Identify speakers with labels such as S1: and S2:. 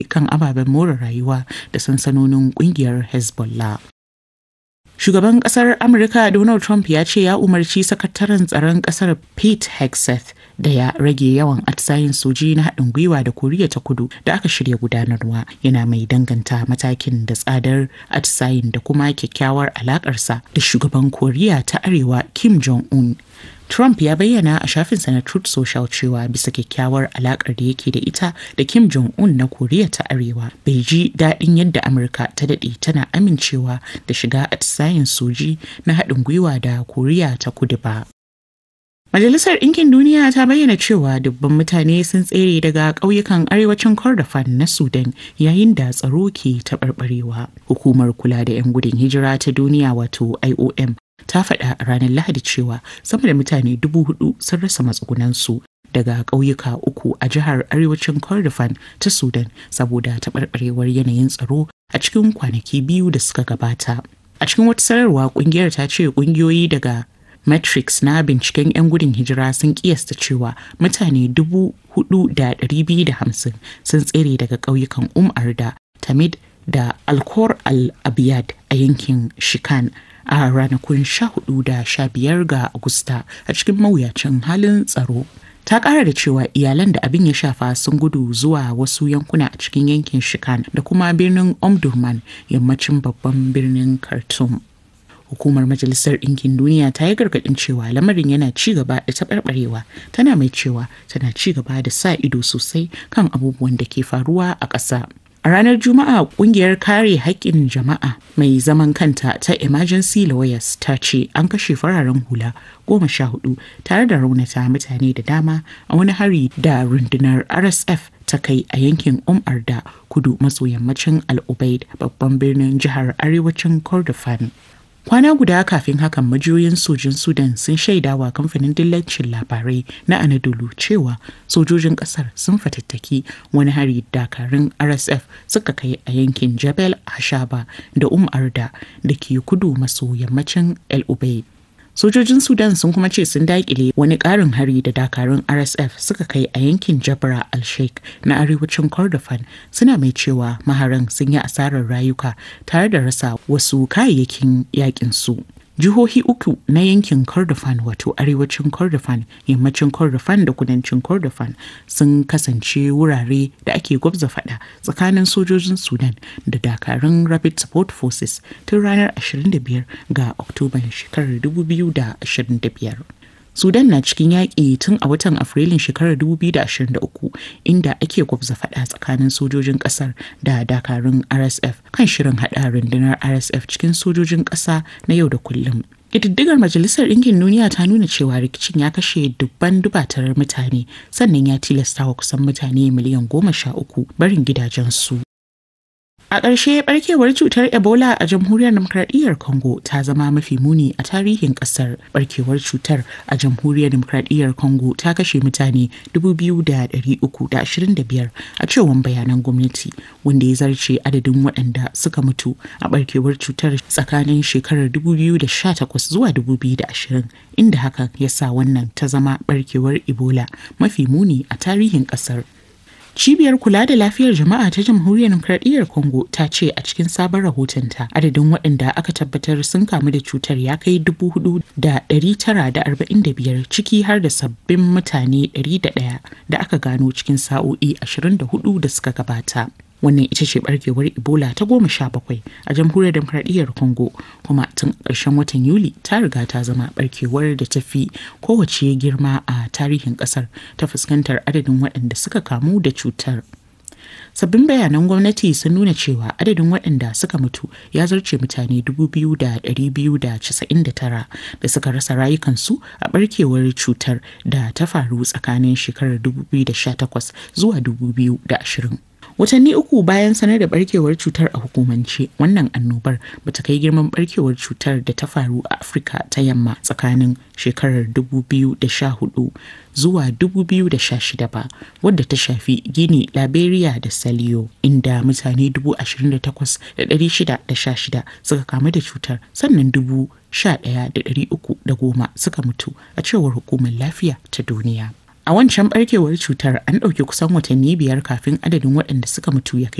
S1: kan ababen more rayuwa da sansanonin ƙungiyar Hezbollah. Shugaban ƙasar Amurka Donald Trump ya ce ya umarci sakataren tsaron ƙasar Pete Hegseth da ya rage yawan atisayen soji na haɗin gwiwa da Koriya ta Kudu da aka shirya gudanarwa, yana mai danganta matakin da tsadar atisayen da kuma kyakkyawar alaƙarsa da shugaban Koriya ta Arewa Kim Jong-un. Trump ya bayyana a shafinsa na Truth Social cewa bisa kyakkyawar alakar da yake da ita da Kim Jong-un na Koriya ta Arewa, bai ji daɗin yadda Amurka ta daɗe tana amincewa da shiga atisayen soji na haɗin gwiwa da Koriya ta Kudu ba. Majalisar Ɗinkin Duniya ta bayyana cewa dubban mutane sun tsere daga ƙauyukan arewacin Kordofan na Sudan yayin da tsaro ke taɓarɓarewa. Hukumar kula da 'yan gudun hijira ta duniya wato IOM ta faɗa a ranar Lahadi cewa sama da mutane 4,000 sun rasa matsugunansu daga ƙauyuka 3 a jihar arewacin Kordofan ta Sudan saboda taɓarɓarewar yanayin tsaro a cikin kwanaki 2 da suka gabata. A cikin wata sanarwa, ƙungiyar ta ce ƙungiyoyi daga Matrix na binciken 'yan gudun hijira sun kiyasta cewa mutane 4,250 sun tsere daga ƙauyukan Arda, Tamid da Alkor al-Abiyad a yankin Shikan a ranakun 14 da 15 ga Agusta a cikin mawuyacin halin tsaro. Ta ƙara da cewa iyalan da abin ya shafa sun gudu zuwa wasu yankuna a cikin yankin Shikan da kuma birnin Omdurman, yammacin babban birnin Khartoum. Hukumar Majalisar Ɗinkin Duniya ta yi gargaɗin cewa lamarin yana ci gaba da taɓarɓarewa, tana mai cewa tana ci gaba da sa ido sosai kan abubuwan da ke faruwa a ƙasa. A ranar Juma'a, ƙungiyar kare haƙƙin jama'a mai zaman kanta ta Emergency Lawyers ta ce an kashe fararen hula 14 tare da raunata mutane da dama a wani hari da rundunar RSF ta kai a yankin Arda, kudu maso yammacin Al Ubaid, babban birnin jihar arewacin Kordofan. Kwana guda kafin hakan, majiyoyin sojin Sudan sun shaidawa kamfanin dillancin labarai na Anadolu cewa sojojin kasar sun fatattaki wani hari dakarun RSF suka kai a yankin Jabal Hashaba da Arda da ke kudu maso yammacin El Ubaid. Sojojin Sudan sun kuma ce sun daƙile wani ƙarin hari da dakarun RSF suka kai a yankin Jabra al-Sheikh na arewacin Kordofan, suna mai cewa maharan sun yi asarar rayuka tare da rasa wasu kayayyakin yakin su. Jihohi 3 na yankin Kordofan wato arewacin Kordofan, yammacin Kordofan da kudancin Kordofan sun kasance wurare da ake gwabza fada tsakanin sojojin Sudan da dakarun Rapid Support Forces tun ranar 25 ga Oktoban shekarar 2025. Sudan na cikin yaƙi tun a watan Afrilun shekarar 2023, inda ake gwabza fada tsakanin sojojin ƙasar da dakarun RSF kan shirin haɗa rundunar RSF cikin sojojin ƙasa na yau da kullum. Ƙididdigar Majalisar Ɗinkin Duniya ta nuna cewa rikicin ya kashe dubban dubatar mutane, sannan ya tilasta wa kusan mutane miliyan 13 barin gidajensu. A ƙarshe, barkewar cutar Ebola a Jamhuriyar Dimokuraɗiyyar Congo ta zama mafi muni a tarihin ƙasar. Barkewar cutar a Jamhuriyar Dimokuraɗiyyar Congo ta kashe mutane 2,325 a cewar bayanan gwamnati, wanda ya zarce adadin waɗanda suka mutu a barkewar cutar tsakanin shekarar 2018 zuwa 2020, inda hakan ya sa wannan ta zama barkewar Ebola mafi muni a tarihin ƙasar. Cibiyar kula da lafiyar jama'a ta Jamhuriyar Dimokuraɗiyyar Congo ta ce a cikin sabon rahotonta adadin waɗanda aka tabbatar sun kamu da cutar ya kai 4,945, ciki har da sabbin mutane 101 da aka gano cikin sa'o'i 24 da suka gabata. Wannan ita ce barkewar Ebola ta 17 a Jamhuriyar Demokradiyyar Congo, kuma tun ƙarshen watan Yuli ta riga ta zama barkewar da ta fi kowace girma a tarihin ƙasar ta fuskantar adadin waɗanda suka kamu da cutar. Sabbin bayanan gwamnati sun nuna cewa adadin waɗanda suka mutu ya zarce mutane 2,299 da suka rasa rayukansu a barkewar cutar da ta faru tsakanin shekarar 2018 zuwa 2020. Watanni 3 bayan sanar da barkewar cutar a hukumance, wannan annobar bata kai girman barkewar cutar da ta faru a Afirka ta Yamma tsakanin shekarar 2014 zuwa 2016 ba, wadda ta shafi Guinea, Liberia da Saliyo, inda mutane 28,616 suka kamu da cutar, sannan 11,310 suka mutu a cewar Hukumar Lafiya ta Duniya. A wancan barkewar cutar an ɗauki kusan watanni 5 kafin adadin waɗanda suka mutu ya kai